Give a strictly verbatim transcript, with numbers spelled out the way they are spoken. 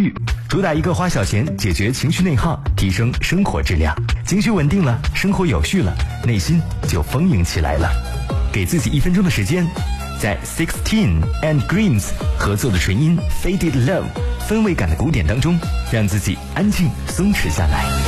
愈，主打一个花小钱解决情绪内耗，提升生活质量。情绪稳定了，生活有序了，内心就丰盈起来了。给自己一分钟的时间，在 Sixteen and Greens 合作的纯音 Faded Love 氛围感的鼓点当中，让自己安静松弛下来。